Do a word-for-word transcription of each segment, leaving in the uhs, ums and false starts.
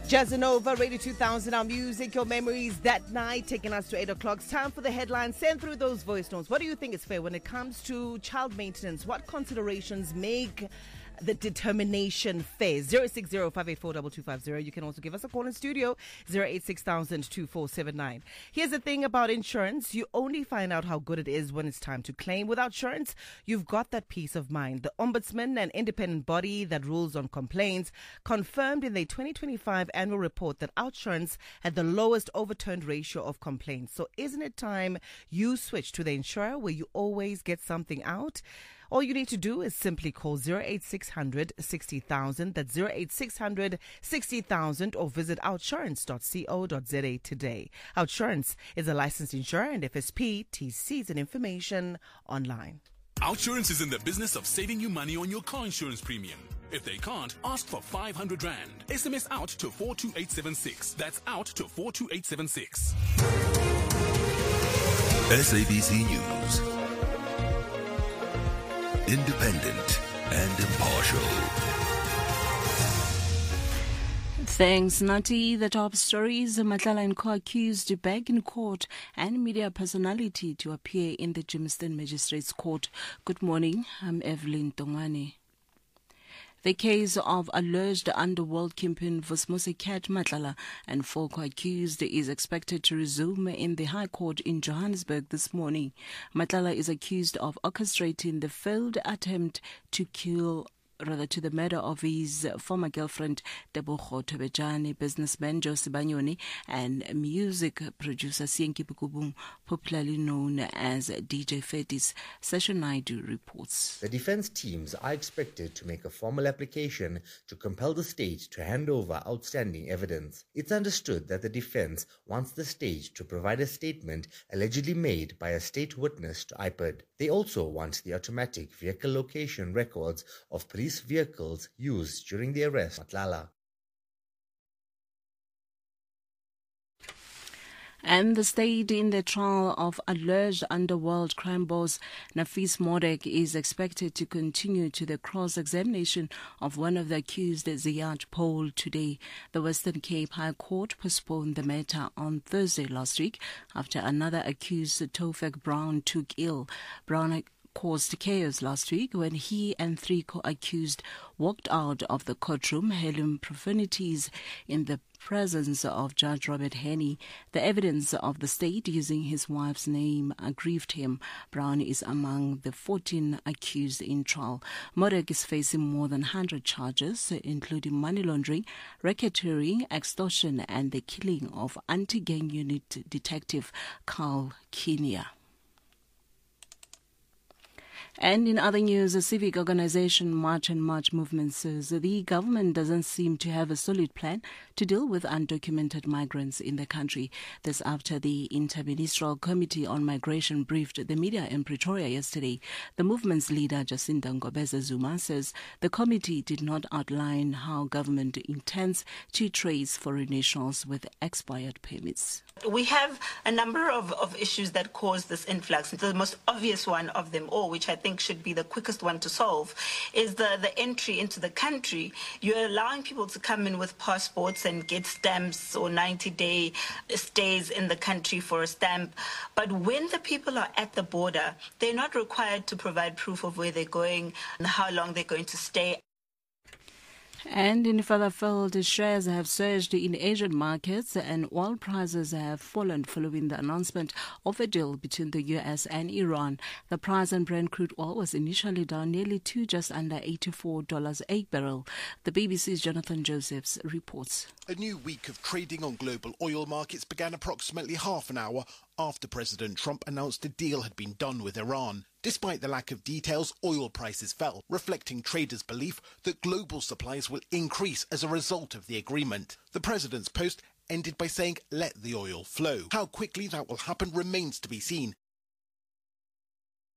Jazzanova, Radio two thousand, our music, your memories that night, taking us to eight o'clock. It's time for the headlines. Send through those voice notes. What do you think is fair when it comes to child maintenance? What considerations make the determination fair? zero six zero, five eight four, two two five zero. You can also give us a call in studio, zero eight six thousand, two four seven nine. Here's the thing about insurance. You only find out how good it is when it's time to claim. Without insurance, you've got that peace of mind. The Ombudsman, an independent body that rules on complaints, confirmed in the twenty twenty-five annual report that OUTsurance had the lowest overturned ratio of complaints. So isn't it time you switch to the insurer where you always get something out? All you need to do is simply call zero eight six hundred, sixty thousand. That's zero eight six hundred, sixty thousand, or visit outsurance dot co dot za today. OUTsurance is a licensed insurer and F S P, T Cs and information online. OUTsurance is in the business of saving you money on your car insurance premium. If they can't, ask for five hundred rand. S M S out to four two eight seven six. That's out to four two eight seven six. S A B C News. Independent and impartial. Thanks, Nati. The top stories: Matlala and Co accused to beg in court and media personality to appear in the Germiston Magistrates Court. Good morning. I'm Evelyn Tongwane. The case of alleged underworld kingpin Vusmusi Cat Matlala and four co-accused is expected to resume in the High Court in Johannesburg this morning. Matlala is accused of orchestrating the failed attempt to kill rather to the murder of his former girlfriend Tebogo Tobejane, businessman Josie Banyoni, and music producer Sienki Pukubung, popularly known as D J Fetis. Session Naidu reports. The defense teams are expected to make a formal application to compel the state to hand over outstanding evidence. It's understood that the defense wants the state to provide a statement allegedly made by a state witness to I P O D. They also want the automatic vehicle location records of police vehicles used during the arrest of Matlala. And the state in the trial of alleged underworld crime boss Nafis Modek is expected to continue to the cross-examination of one of the accused, Ziyad Paul, today. The Western Cape High Court postponed the matter on Thursday last week after another accused, Tofek Brown, took ill. Brown caused chaos last week when he and three co-accused walked out of the courtroom hailing profanities in the presence of Judge Robert Henny. The evidence of the state using his wife's name aggrieved him. Brown is among the fourteen accused in trial. Modek is facing more than one hundred charges, including money laundering, racketeering, extortion, and the killing of anti-gang unit detective Carl Kenya. And in other news, a civic organization March and March movement says the government doesn't seem to have a solid plan to deal with undocumented migrants in the country. This after the Interministerial Committee on Migration briefed the media in Pretoria yesterday. The movement's leader, Jacinta Ngobeza Zuma, says the committee did not outline how government intends to trace foreign nationals with expired permits. We have a number of, of issues that cause this influx. The most obvious one of them all, which I think should be the quickest one to solve, is the, the entry into the country. You're allowing people to come in with passports and get stamps or ninety-day stays in the country for a stamp. But when the people are at the border, they're not required to provide proof of where they're going and how long they're going to stay. And in further field, shares have surged in Asian markets and oil prices have fallen following the announcement of a deal between the U S and Iran. The price on Brent crude oil was initially down nearly to just under eighty-four dollars a barrel. The B B C's Jonathan Josephs reports. A new week of trading on global oil markets began approximately half an hour after President Trump announced a deal had been done with Iran. Despite the lack of details, oil prices fell, reflecting traders' belief that global supplies will increase as a result of the agreement. The president's post ended by saying, "Let the oil flow." How quickly that will happen remains to be seen.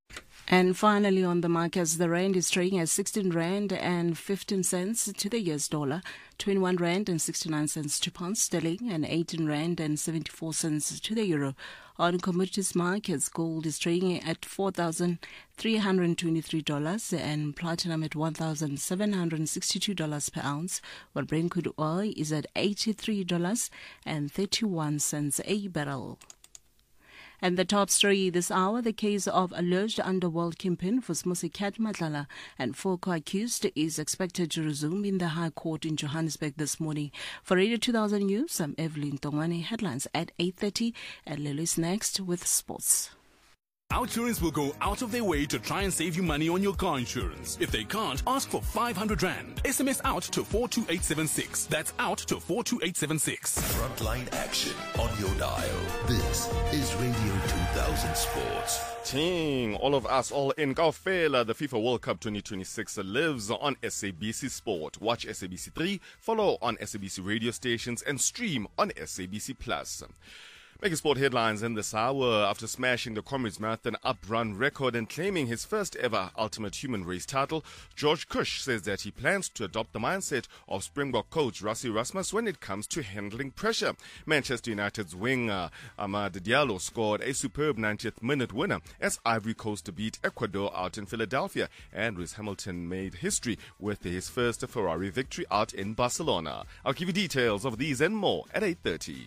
And finally, on the markets, the rand is trading at sixteen rand and fifteen cents to the U S dollar, twenty-one rand and sixty-nine cents to pound sterling, and eighteen rand and seventy-four cents to the euro. On commodities markets, gold is trading at four thousand three hundred twenty-three dollars and platinum at one thousand seven hundred sixty-two dollars per ounce, while Brent crude oil is at eighty-three dollars and thirty-one cents a barrel. And the top story this hour, the case of alleged underworld kingpin Vusmusi Matlala and four co-accused is expected to resume in the High Court in Johannesburg this morning. For Radio two thousand News, I'm Evelyn Tongwane. Headlines at eight thirty, and Lily's next with sports. Outsurance will go out of their way to try and save you money on your car insurance. If they can't, ask for five hundred rand. S M S out to four two eight seven six. That's out to four two eight seven six. Frontline action on your dial. This is Radio two thousand Sports. Ting, all of us all in Kaufela. The FIFA World Cup twenty twenty-six lives on S A B C Sport. Watch S A B C three, follow on S A B C radio stations, and stream on S A B C Plus. Making sport headlines in this hour after smashing the Comrades Marathon up-run record and claiming his first ever Ultimate Human Race title, George Kush says that he plans to adopt the mindset of Springbok coach Rassie Erasmus when it comes to handling pressure. Manchester United's winger Amad Diallo scored a superb ninetieth minute winner as Ivory Coast beat Ecuador out in Philadelphia, and Lewis Hamilton made history with his first Ferrari victory out in Barcelona. I'll give you details of these and more at eight thirty.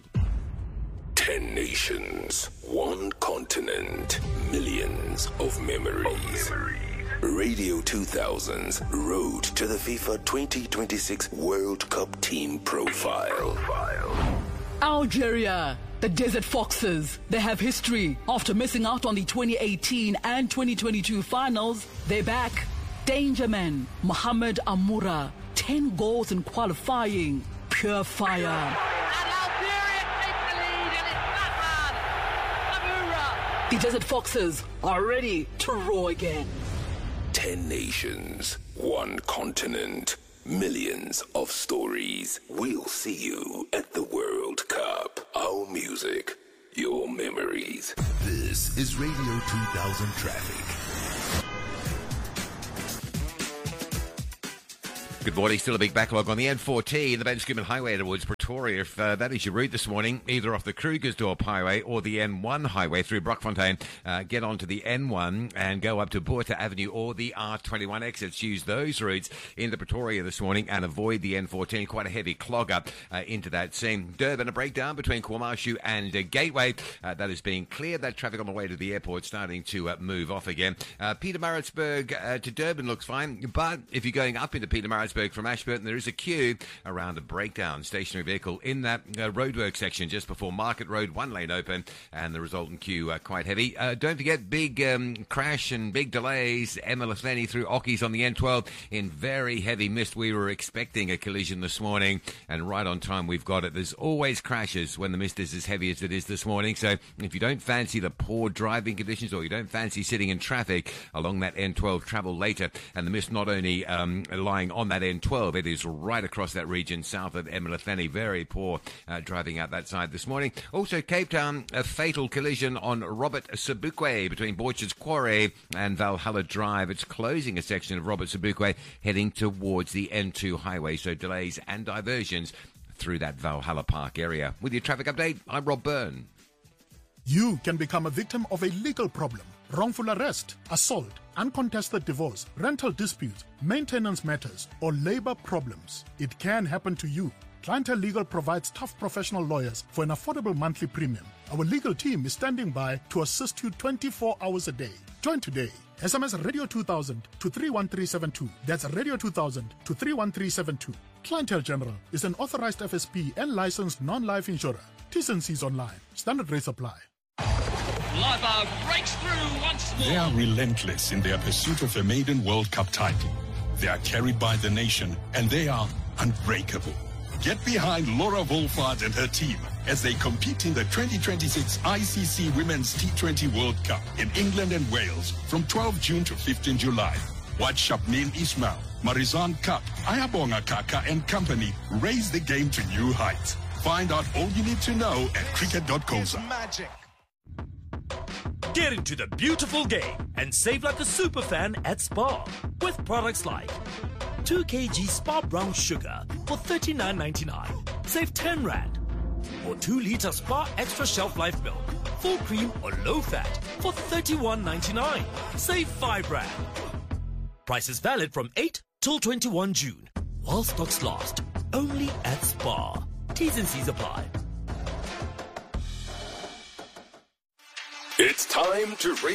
Ten nations, one continent, millions of memories. Radio two thousand's Road to the FIFA twenty twenty-six World Cup Team Profile. Algeria, the Desert Foxes. They have history. After missing out on the twenty eighteen and twenty twenty-two finals, they're back. Danger man, Mohamed Amoura. Ten goals in qualifying. Pure fire. The Desert Foxes are ready to roar again. Ten nations, one continent, millions of stories. We'll see you at the World Cup. Our music, your memories. This is Radio two thousand Traffic. Good morning. Still a big backlog on the N fourteen, the Ben Schoeman Highway towards Pretoria. If uh, that is your route this morning, either off the Krugersdorp Highway or the N one Highway through Brockfontein, uh, get onto the N one and go up to Botha Avenue or the R twenty-one exits. Use those routes into Pretoria this morning and avoid the N fourteen. Quite a heavy clog up uh, into that scene. Durban, a breakdown between KwaMashu and uh, Gateway. Uh, that is being cleared. That traffic on the way to the airport starting to uh, move off again. Uh, Pietermaritzburg uh, to Durban looks fine, but if you're going up into Pietermaritzburg from Ashburton, there is a queue around a breakdown stationary vehicle in that uh, roadwork section just before Market Road, one lane open, and the resultant queue uh, quite heavy. Uh, don't forget, big um, crash and big delays. Emalafeni through Ockies on the N twelve in very heavy mist. We were expecting a collision this morning, and right on time we've got it. There's always crashes when the mist is as heavy as it is this morning, so if you don't fancy the poor driving conditions or you don't fancy sitting in traffic along that N twelve, travel later. And the mist not only um, lying on that N twelve, it is right across that region south of Emalafeni. Very poor uh, driving out that side this morning. Also, Cape Town, a fatal collision on Robert Sobukwe between Borchard's Quarry and Valhalla Drive. It's closing a section of Robert Sobukwe heading towards the N two highway, so delays and diversions through that Valhalla Park area. With your traffic update, I'm Rob Byrne. You can become a victim of a legal problem. Wrongful arrest, assault, uncontested divorce, rental disputes, maintenance matters, or labor problems. It can happen to you. Clientele Legal provides tough professional lawyers for an affordable monthly premium. Our legal team is standing by to assist you twenty-four hours a day. Join today. S M S Radio two thousand to three one three seven two. That's Radio two thousand to three one three seven two. Clientele General is an authorized F S P and licensed non-life insurer. T's and C's online. Standard rates apply. Lava breaks through once more. They are relentless in their pursuit of a maiden World Cup title. They are carried by the nation, and they are unbreakable. Get behind Laura Wolfhard and her team as they compete in the twenty twenty-six I C C Women's T twenty World Cup in England and Wales from twelfth of June to fifteenth of July. Watch Shabneel Ismail, Marizan Cup, Ayabonga Kaka and company raise the game to new heights. Find out all you need to know at cricket dot co za. Magic. Get into the beautiful game and save like a super fan at Spar with products like two kilograms Spar brown sugar for thirty-nine ninety-nine, save ten rand. Or two litre Spar extra shelf life milk, full cream or low fat for thirty-one ninety-nine, save five rand. Price is valid from eight till twenty-first June, while stocks last, only at Spar. T's and C's apply. It's time to raise